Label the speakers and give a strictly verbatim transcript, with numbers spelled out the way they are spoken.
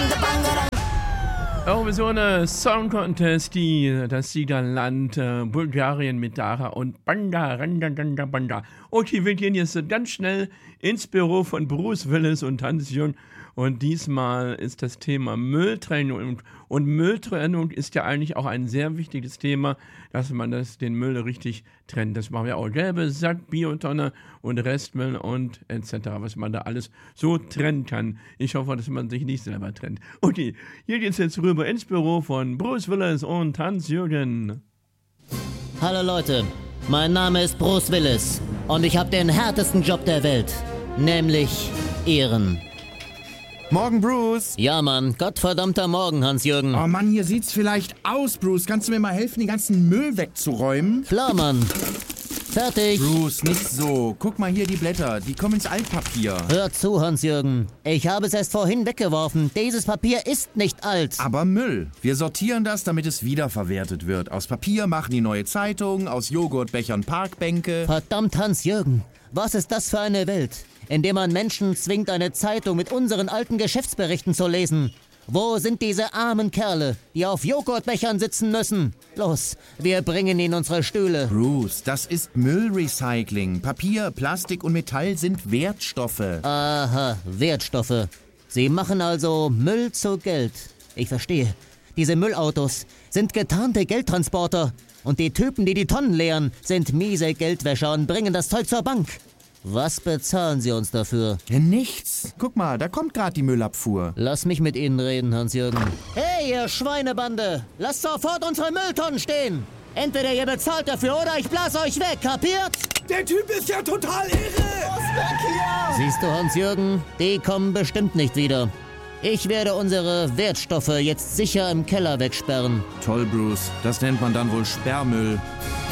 Speaker 1: Eurovision Song Contest, die, das Siegerland äh, Bulgarien mit Dara und Banda, Randa, Randa, Banda. Okay, wir gehen jetzt ganz schnell ins Büro von Bruce Willis und Hans-Jürgen. Und diesmal ist das Thema Mülltrennung. Und Mülltrennung ist ja eigentlich auch ein sehr wichtiges Thema, dass man das, den Müll richtig trennt. Das machen wir auch. Gelbe Sack, Biotonne und Restmüll und et cetera, was man da alles so trennen kann. Ich hoffe, dass man sich nicht selber trennt. Okay, hier geht's jetzt rüber ins Büro von Bruce Willis und Hans-Jürgen.
Speaker 2: Hallo Leute, mein Name ist Bruce Willis und ich habe den härtesten Job der Welt, nämlich Ehren.
Speaker 3: Morgen, Bruce.
Speaker 2: Ja, Mann. Gottverdammter Morgen, Hans-Jürgen.
Speaker 3: Oh Mann, hier sieht's vielleicht aus, Bruce. Kannst du mir mal helfen, den ganzen Müll wegzuräumen?
Speaker 2: Klar, Mann. Fertig.
Speaker 3: Bruce, nicht so. Guck mal hier die Blätter. Die kommen ins Altpapier.
Speaker 2: Hör zu, Hans-Jürgen. Ich habe es erst vorhin weggeworfen. Dieses Papier ist nicht alt.
Speaker 3: Aber Müll. Wir sortieren das, damit es wiederverwertet wird. Aus Papier machen die neue Zeitung, aus Joghurtbechern Parkbänke.
Speaker 2: Verdammt, Hans-Jürgen. Was ist das für eine Welt, in der man Menschen zwingt, eine Zeitung mit unseren alten Geschäftsberichten zu lesen? Wo sind diese armen Kerle, die auf Joghurtbechern sitzen müssen? Los, wir bringen ihnen unsere Stühle.
Speaker 3: Bruce, das ist Müllrecycling. Papier, Plastik und Metall sind Wertstoffe.
Speaker 2: Aha, Wertstoffe. Sie machen also Müll zu Geld. Ich verstehe. Diese Müllautos sind getarnte Geldtransporter. Und die Typen, die die Tonnen leeren, sind miese Geldwäscher und bringen das Zeug zur Bank. Was bezahlen Sie uns dafür?
Speaker 3: Ja, nichts. Guck mal, da kommt gerade die Müllabfuhr.
Speaker 2: Lass mich mit Ihnen reden, Hans-Jürgen. Hey, ihr Schweinebande! Lasst sofort unsere Mülltonnen stehen! Entweder ihr bezahlt dafür oder ich blase euch weg, kapiert?
Speaker 4: Der Typ ist ja total irre! Was weg hier?
Speaker 2: Siehst du, Hans-Jürgen, die kommen bestimmt nicht wieder. Ich werde unsere Wertstoffe jetzt sicher im Keller wegsperren.
Speaker 3: Toll, Bruce. Das nennt man dann wohl Sperrmüll.